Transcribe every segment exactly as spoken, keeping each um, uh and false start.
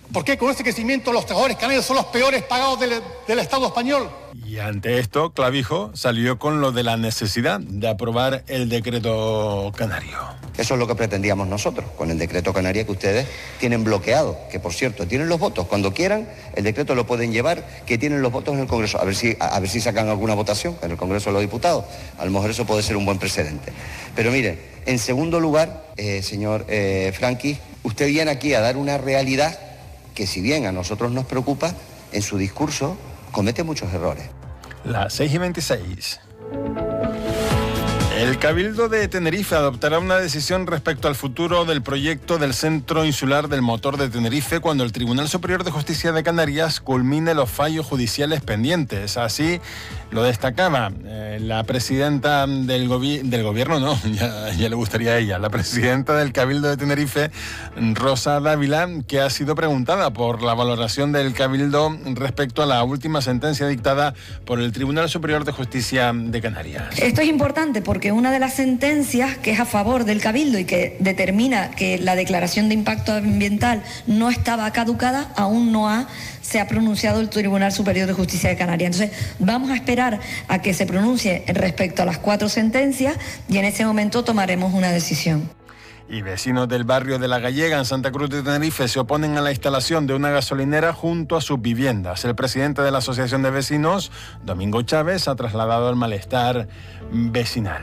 ¿Por qué con este crecimiento los trabajadores canarios son los peores pagados del, del Estado español? Y ante esto, Clavijo salió con lo de la necesidad de aprobar el decreto canario. Eso es lo que pretendíamos nosotros, con el decreto canario que ustedes tienen bloqueado, que por cierto, tienen los votos. Cuando quieran, el decreto lo pueden llevar, que tienen los votos en el Congreso. A ver si, a, a ver si sacan alguna votación en el Congreso de los Diputados. A lo mejor eso puede ser un buen precedente. Pero miren, en segundo lugar, eh, señor eh, Franqui, usted viene aquí a dar una realidad que, si bien a nosotros nos preocupa, en su discurso comete muchos errores. Las seis y veintiséis. El Cabildo de Tenerife adoptará una decisión respecto al futuro del proyecto del Centro Insular del Motor de Tenerife cuando el Tribunal Superior de Justicia de Canarias culmine los fallos judiciales pendientes. Así lo destacaba eh, la presidenta del, gobi- del gobierno, no, ya, ya le gustaría a ella, la presidenta del Cabildo de Tenerife, Rosa Dávila, que ha sido preguntada por la valoración del Cabildo respecto a la última sentencia dictada por el Tribunal Superior de Justicia de Canarias. Esto es importante porque una de las sentencias que es a favor del Cabildo y que determina que la declaración de impacto ambiental no estaba caducada, aún no ha, se ha pronunciado el Tribunal Superior de Justicia de Canarias. Entonces, vamos a esperar a que se pronuncie respecto a las cuatro sentencias y en ese momento tomaremos una decisión. Y vecinos del barrio de La Gallega, en Santa Cruz de Tenerife, se oponen a la instalación de una gasolinera junto a sus viviendas. El presidente de la Asociación de Vecinos, Domingo Chávez, ha trasladado el malestar vecinal.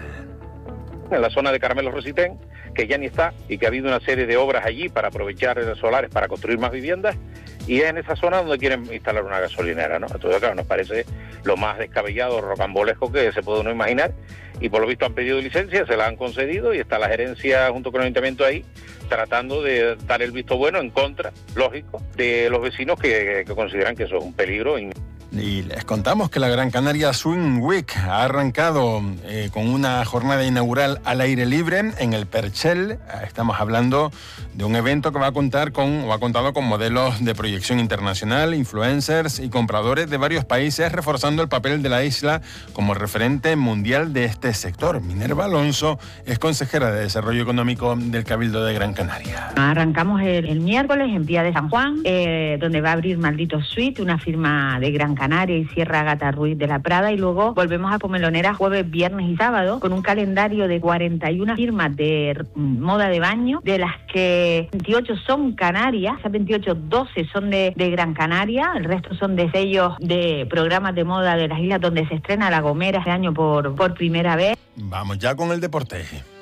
En la zona de Carmelo Rositén, que ya ni está, y que ha habido una serie de obras allí para aprovechar solares para construir más viviendas, y es en esa zona donde quieren instalar una gasolinera, ¿no? Entonces, claro, nos parece lo más descabellado, rocambolesco que se puede uno imaginar, y por lo visto han pedido licencia, se la han concedido, y está la gerencia junto con el ayuntamiento ahí, tratando de dar el visto bueno en contra, lógico, de los vecinos que, que consideran que eso es un peligro. Y les contamos que la Gran Canaria Swing Week ha arrancado eh, con una jornada inaugural al aire libre en el Perchel. Estamos hablando de un evento que va a contar con, o ha contado con modelos de proyección internacional, influencers y compradores de varios países, reforzando el papel de la isla como referente mundial de este sector. Minerva Alonso es consejera de Desarrollo Económico del Cabildo de Gran Canaria. Arrancamos el, el miércoles en Vía de San Juan, eh, donde va a abrir Maldito Suite, una firma de Gran Canaria, y cierra Agata Ruiz de la Prada, y luego volvemos a Pomelonera jueves, viernes y sábado con un calendario de cuarenta y una firmas de moda de baño, de las que veintiocho son canarias, esas veintiocho, doce son de, de Gran Canaria, el resto son de sellos de programas de moda de las islas donde se estrena La Gomera este año por, por primera vez. Vamos ya con el deporte.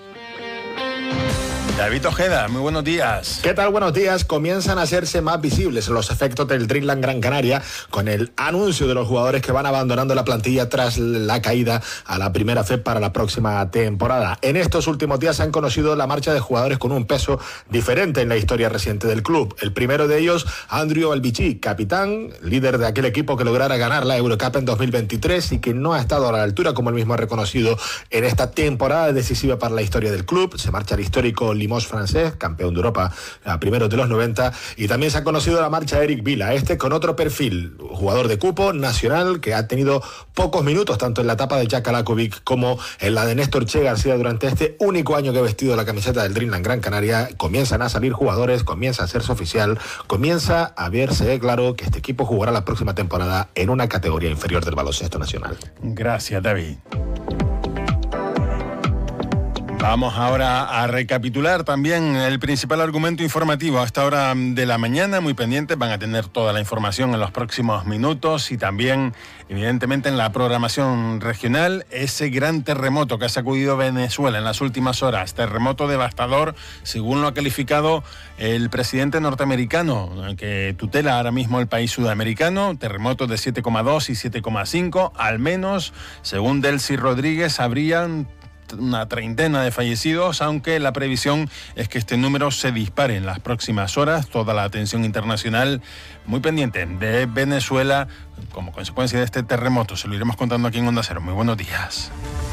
David Ojeda, muy buenos días. ¿Qué tal? Buenos días. Comienzan a hacerse más visibles los efectos del Dreamland Gran Canaria con el anuncio de los jugadores que van abandonando la plantilla tras la caída a la primera F E P para la próxima temporada. En estos últimos días se han conocido la marcha de jugadores con un peso diferente en la historia reciente del club. El primero de ellos, Andrew Albichi, capitán, líder de aquel equipo que lograra ganar la Eurocup en dos mil veintitrés y que no ha estado a la altura, como él mismo ha reconocido, en esta temporada decisiva para la historia del club. Se marcha el histórico Limoges francés, campeón de Europa a primeros de los noventa, y también se ha conocido la marcha de Eric Vila, este con otro perfil, jugador de cupo nacional que ha tenido pocos minutos tanto en la etapa de Jack Alakovic como en la de Néstor Che García durante este único año que ha vestido la camiseta del Dreamland Gran Canaria. Comienzan a salir jugadores, comienza a hacerse oficial, comienza a verse claro que este equipo jugará la próxima temporada en una categoría inferior del baloncesto nacional. Gracias, David. Vamos ahora a recapitular también el principal argumento informativo a esta hora de la mañana. Muy pendientes, van a tener toda la información en los próximos minutos y también, evidentemente, en la programación regional, ese gran terremoto que ha sacudido Venezuela en las últimas horas. Terremoto devastador, según lo ha calificado el presidente norteamericano, que tutela ahora mismo el país sudamericano. Terremotos de siete coma dos y siete coma cinco, al menos, según Delcy Rodríguez, habrían una treintena de fallecidos, aunque la previsión es que este número se dispare en las próximas horas. Toda la atención internacional muy pendiente de Venezuela como consecuencia de este terremoto. Se lo iremos contando aquí en Onda Cero. Muy buenos días.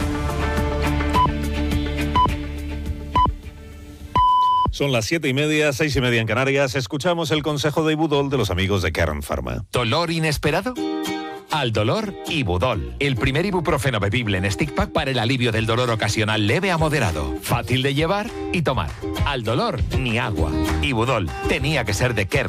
Son las siete y media, seis y media en Canarias. Escuchamos el consejo de Ibudol de los amigos de Kern Pharma. ¿Dolor inesperado? Al dolor, Ibudol, el primer ibuprofeno bebible en stick pack para el alivio del dolor ocasional leve a moderado, fácil de llevar y tomar. Al dolor, ni agua. Ibudol, tenía que ser de Kern